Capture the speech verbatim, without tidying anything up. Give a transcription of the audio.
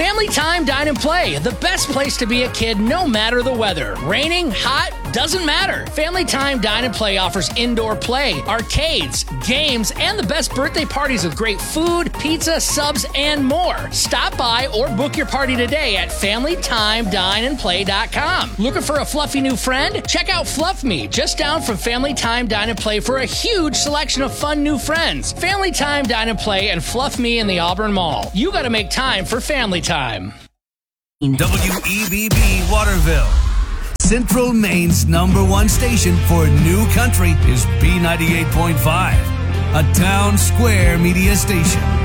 Family Time Dine and Play, the best place to be a kid no matter the weather. Raining, hot, doesn't matter. Family Time Dine and Play offers indoor play, arcades, games, and the best birthday parties with great food, pizza, subs, and more. Stop by or book your party today at family time dine and play dot com. Looking for a fluffy new friend? Check out Fluff Me, just down from Family Time Dine and Play for a huge selection of fun new friends. Family Time Dine and Play and Fluff Me in the Auburn Mall. You gotta make time for family time. W E B B Waterville. Central Maine's number one station for new country is B ninety-eight point five, a town square media station.